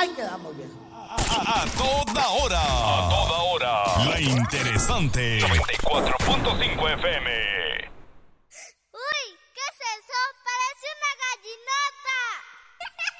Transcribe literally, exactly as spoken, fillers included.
Ahí quedamos, viejo. A, a toda hora. A toda hora. La interesante. noventa y cuatro punto cinco F M.